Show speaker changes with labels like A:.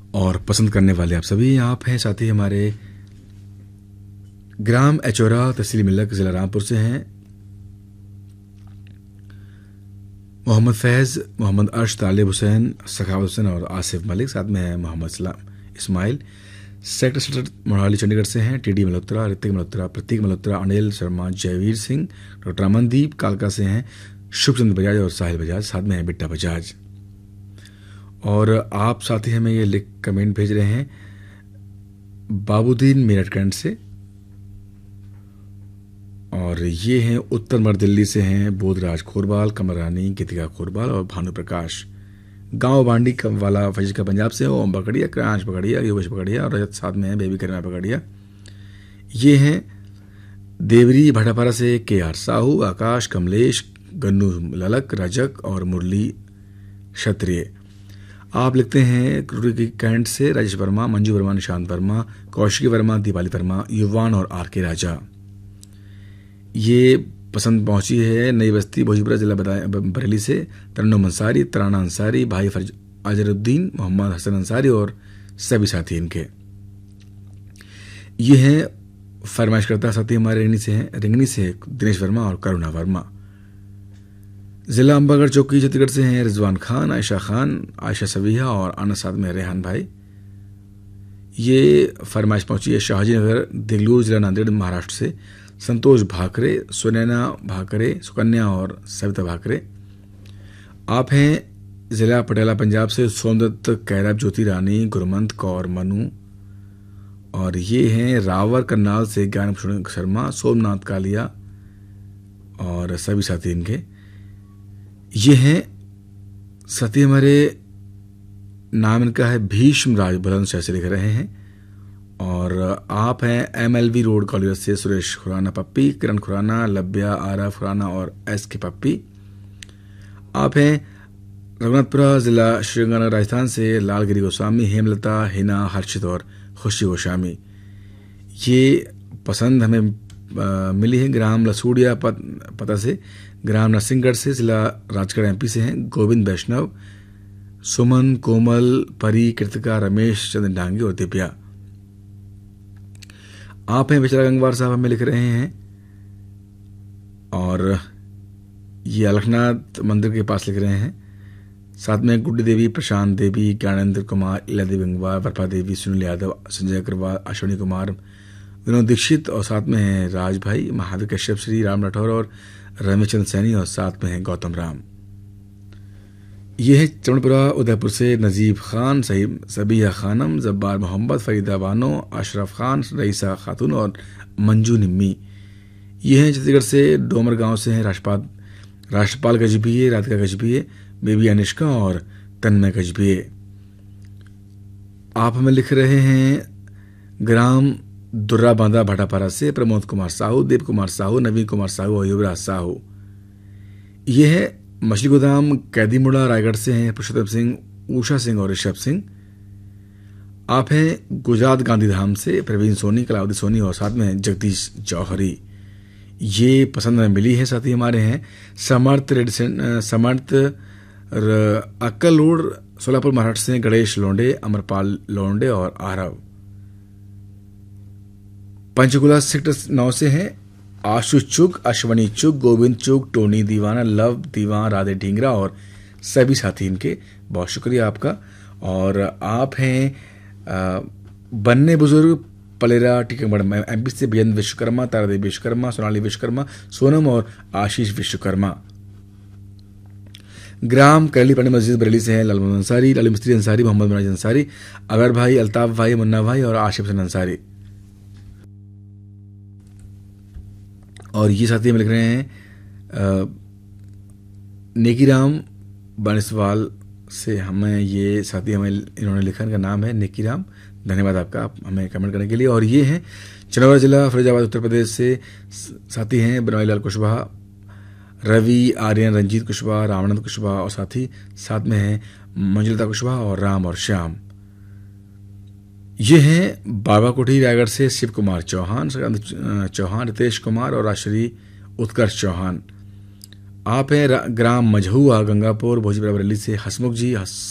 A: और पसंद करने वाले आप सभी आप हैं। साथ ही हमारे ग्राम एचोरा तहसील मिलक जिला रामपुर से हैं मोहम्मद फैज़, मोहम्मद अर्श, तालिब हुसैन, सखावत हुसैन और आसिफ मलिक। साथ में है मोहम्मद इस्माइल। सेक्टर 67 मोहाली चंडीगढ़ से हैं टीडी मल्होत्रा, ऋतिक मल्होत्रा, प्रतीक मल्होत्रा, अनिल शर्मा, जयवीर सिंह, डॉक्टर अमनदीप। कालका से हैं शुभचंद बजाज और साहिल बजाज। साथ में है बिट्टा बजाज। और आप साथी हमें ये लिख कमेंट भेज रहे हैं बाबूदीन मेरठ कैंट से, और ये हैं उत्तर मध्य दिल्ली से हैं बोधराज खोरबाल, कमरानी, गीतिका खोरबाल और भानु प्रकाश। गांव बांडी वाला फैज का पंजाब से ओम पकड़िया, क्रांश पकड़िया, योगेश पकड़िया और रजत साथ में है बेबी करीमा पकड़िया। ये हैं देवरी भाटापारा से KR साहू, आकाश, कमलेश, गन्नू ललक, रजक और मुरली क्षत्रिय। आप लिखते हैं क्रूरी कैंट से राजेश वर्मा, मंजू वर्मा, निशांत वर्मा, कौशिकी वर्मा, दीपाली वर्मा, युवान और RK राजा। ये पसंद पहुंची है नई बस्ती भोजपुरा जिला बरेली से तरन्नुम अंसारी, तराना अंसारी, भाई फर्ज अजरुद्दीन, मोहम्मद हसन अंसारी और सभी साथी इनके। ये हैं फरमाइश करता साथी हमारे रिंगनी से दिनेश वर्मा और करुणा वर्मा। जिला अंबागढ़ चौकी छत्तीसगढ़ से हैं रिजवान खान, आयशा खान, आयशा सविया और आना साथ में रेहान भाई। ये फरमाइश पहुंची है शाहजी नगर देगलूर जिला नांदेड़ महाराष्ट्र से संतोष भाकरे, सुनैना भाकरे, सुकन्या और सविता भाकरे। आप हैं जिला पटियाला पंजाब से सोमदत्त, कैरब, ज्योति रानी, गुरमंत कौर, मनु। और ये हैं रावर करनाल से ज्ञान शर्मा, सोमनाथ कालिया और सभी साथी इनके। ये हैं साथी हमारे नाम इनका है भीष्म राज बुलंदशहर से लिख रहे हैं। और आप हैं MLV रोड कॉलेज से सुरेश खुराना पप्पी, किरण खुराना, लब्या, आरफ खुराना और SK पप्पी। आप हैं रघुनाथपुरा जिला श्रीगंगानगर राजस्थान से लालगिरी गोस्वामी, हेमलता, हिना, हर्षित और खुशी गोस्वामी। ये पसंद हमें मिली है ग्राम लसूड़िया पता से, ग्राम नरसिंहगढ़ से, जिला राजगढ़ MP से हैं गोविंद वैष्णव, सुमन, कोमल, परी, कृतिका, रमेश चंद्र डांगी और दिव्या। आप हैं बेचारा गंगवार साहब हमें लिख रहे हैं, और ये अलखनाथ मंदिर के पास लिख रहे हैं। साथ में गुड्डी देवी, प्रशांत देवी, ज्ञानेंद्र कुमार, इला देवी गंगवार, वर्पा देवी, सुनील यादव, संजय अग्रवाल, अश्विनी कुमार, विनोद दीक्षित और साथ में है राज भाई, महावीर कश्यप, श्री राम राठौर और रमेशचंद्र सैनी और साथ में है गौतम राम। ये है चमड़पुरा उदयपुर से नजीब खान, सबिया खानम, जब्बार मोहम्मद, फरीदा बानो, अशरफ खान, रईसा खातून और मंजू निम्मी। ये हैं छत्तीसगढ़ से डोमर गांव से हैं राष्ट्रपाल गजभिये, राधिका गजभिये, बेबी अनिष्का और तन्मय गजभिये। आप हमें लिख रहे हैं ग्राम दुर्रा बांधा भाटापारा से प्रमोद कुमार साहू, देव कुमार साहू, नवीन कुमार साहू और युवराज साहू। ये है मछली गोदाम कैदीमुड़ा रायगढ़ से हैं पुरुषोत्तम सिंह, उषा सिंह और ऋषभ सिंह। आप हैं गुजरात गांधीधाम से प्रवीण सोनी, कलावती सोनी और साथ में जगदीश जौहरी। ये पसंद में मिली है। साथी हमारे हैं समर्थ अक्कल रोड सोलापुर महाराष्ट्र से गणेश लोंडे, अमरपाल लोंडे और आरव। पंचकुला सेक्टर 9 से हैं आशु चुग, अश्वनी चुग, गोविंद चुग, टोनी दीवाना, लव दीवान, राधे ढींगरा और सभी साथी इनके। बहुत शुक्रिया आपका। और आप हैं बन्ने बुजुर्ग पलेरा टीकमगढ़ MP से बेजन विश्वकर्मा, तारादेवी विश्वकर्मा, सोनाली विश्वकर्मा, सोनम और आशीष विश्वकर्मा। ग्राम करली पंडित मस्जिद बरेली से हैं लाल मोहम्मद अंसारी, लाली मिस्त्री अंसारी, मोहम्मद मनाज अंसारी, अगर भाई, अल्ताफ भाई, मुन्ना भाई और आशिफ हसन अंसारी। और ये साथी हमें लिख रहे हैं नेकीराम बानिसवाल से हमें, ये साथी हमें इन्होंने लिखा, इनका नाम है नेकीराम। धन्यवाद आपका, आप हमें कमेंट करने के लिए। और ये हैं चंदौरा जिला फरीदाबाद उत्तर प्रदेश से साथी हैं बनवारीलाल कुशवाहा, रवि, आर्यन, रंजीत कुशवाहा, रामानंद कुशवाहा और साथ में हैं मंजुलता कुशवाहा और राम और श्याम। ये हैं बाबा कोठी रायगढ़ से शिव कुमार चौहान, चौहान, रितेश कुमार और राजश्री उत्कर्ष चौहान। आप हैं ग्राम मझहुआ गंगापुर भोजपुरा बरेली से हसमुख जी,